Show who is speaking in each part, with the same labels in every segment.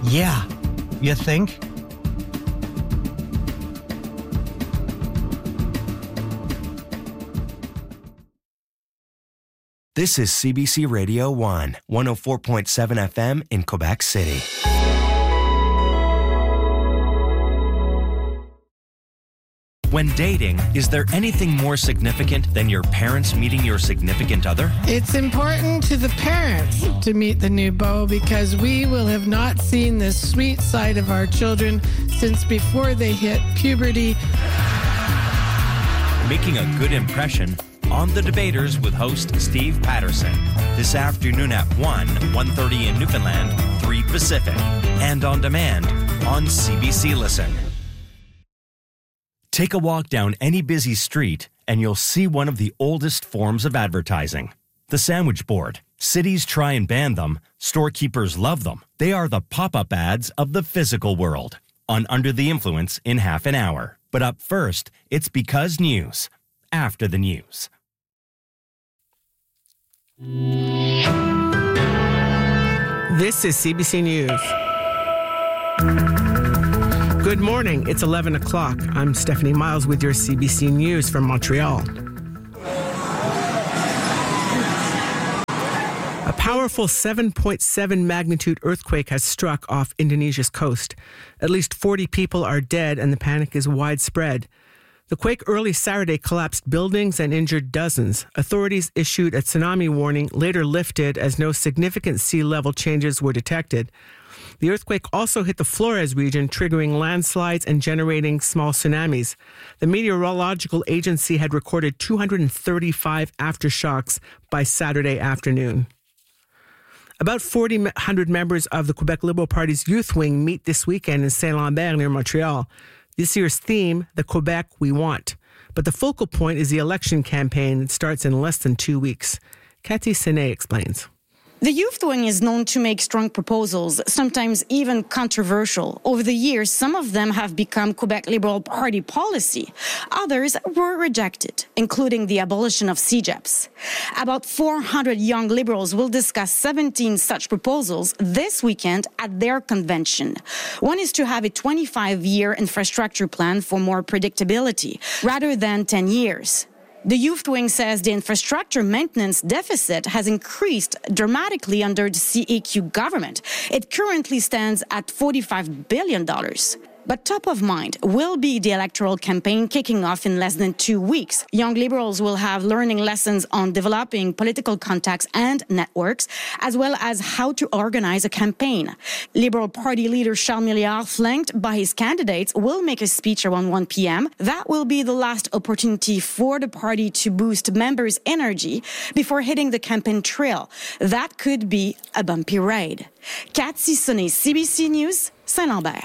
Speaker 1: Yeah, you think?
Speaker 2: This is CBC Radio 1, 104.7 FM in Quebec City. When dating, is there anything more significant than your parents meeting your significant other?
Speaker 3: It's important to the parents to meet the new beau because we will have not seen the sweet side of our children since before they hit puberty.
Speaker 2: Making a good impression on The Debaters with host Steve Patterson. This afternoon at 1:30 in Newfoundland, 3 Pacific. And on demand on CBC Listen. Take a walk down any busy street and you'll see one of the oldest forms of advertising. The sandwich board. Cities try and ban them. Storekeepers love them. They are the pop-up ads of the physical world. On Under the Influence in half an hour. But up first, it's Because News. After the news.
Speaker 4: This is CBC News. Good morning. It's 11 o'clock. I'm Stephanie Miles with your CBC News from Montreal. A powerful 7.7 magnitude earthquake has struck off Indonesia's coast. At least 40 people are dead and the panic is widespread. The quake early Saturday collapsed buildings and injured dozens. Authorities issued a tsunami warning, later lifted as no significant sea level changes were detected. The earthquake also hit the Flores region, triggering landslides and generating small tsunamis. The meteorological agency had recorded 235 aftershocks by Saturday afternoon. About 400 members of the Quebec Liberal Party's youth wing meet this weekend in Saint-Lambert near Montreal. This year's theme, the Quebec we want. But the focal point is the election campaign that starts in less than 2 weeks. Cathy Senet explains.
Speaker 5: The youth wing is known to make strong proposals, sometimes even controversial. Over the years, some of them have become Quebec Liberal Party policy. Others were rejected, including the abolition of CEGEPs. About 400 young Liberals will discuss 17 such proposals this weekend at their convention. One is to have a 25-year infrastructure plan for more predictability, rather than 10 years. The youth wing says the infrastructure maintenance deficit has increased dramatically under the CAQ government. It currently stands at $45 billion. But top of mind will be the electoral campaign kicking off in less than 2 weeks. Young Liberals will have learning lessons on developing political contacts and networks, as well as how to organize a campaign. Liberal Party leader Charles Milliard, flanked by his candidates, will make a speech around 1 p.m. That will be the last opportunity for the party to boost members' energy before hitting the campaign trail. That could be a bumpy ride. Cathy Senet, CBC News, Saint-Lambert.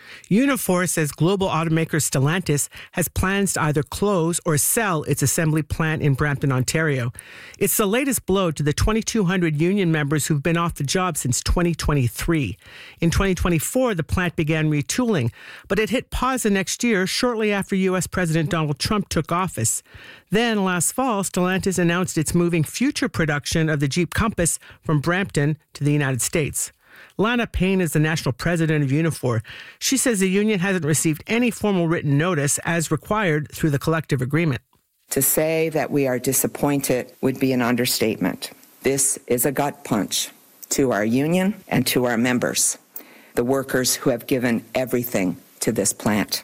Speaker 4: Unifor says global automaker Stellantis has plans to either close or sell its assembly plant in Brampton, Ontario. It's the latest blow to the 2,200 union members who've been off the job since 2023. In 2024, the plant began retooling, but it hit pause the next year shortly after U.S. President Donald Trump took office. Then, last fall, Stellantis announced it's moving future production of the Jeep Compass from Brampton to the United States. Lana Payne is the national president of Unifor. She says the union hasn't received any formal written notice as required through the collective agreement.
Speaker 6: To say that we are disappointed would be an understatement. This is a gut punch to our union and to our members, the workers who have given everything to this plant.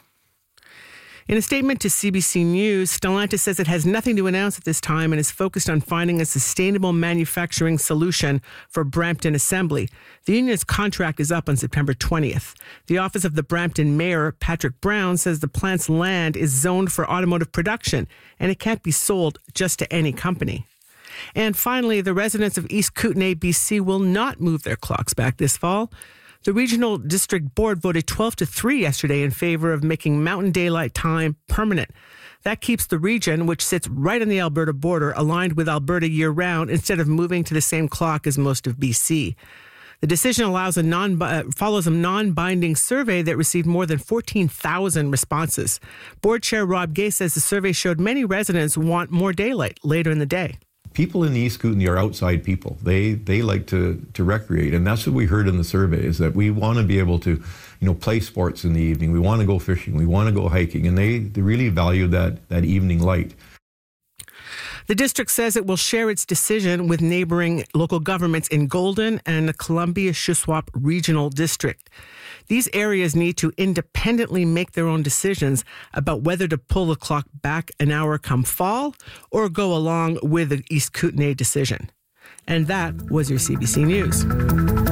Speaker 4: In a statement to CBC News, Stellantis says it has nothing to announce at this time and is focused on finding a sustainable manufacturing solution for Brampton Assembly. The union's contract is up on September 20th. The office of the Brampton Mayor, Patrick Brown, says the plant's land is zoned for automotive production and it can't be sold just to any company. And finally, the residents of East Kootenay, BC will not move their clocks back this fall. The Regional District Board voted 12-3 yesterday in favor of making Mountain Daylight Time permanent. That keeps the region, which sits right on the Alberta border, aligned with Alberta year-round instead of moving to the same clock as most of BC. The decision follows a non-binding survey that received more than 14,000 responses. Board Chair Rob Gay says the survey showed many residents want more daylight later in the day.
Speaker 7: People in the East Kootenay are outside people. They like to recreate, and that's what we heard in the survey, is that we want to be able to, play sports in the evening. We want to go fishing. We want to go hiking, and they really value that evening light.
Speaker 4: The district says it will share its decision with neighboring local governments in Golden and the Columbia-Shuswap Regional District. These areas need to independently make their own decisions about whether to pull the clock back an hour come fall or go along with the East Kootenay decision. And that was your CBC News.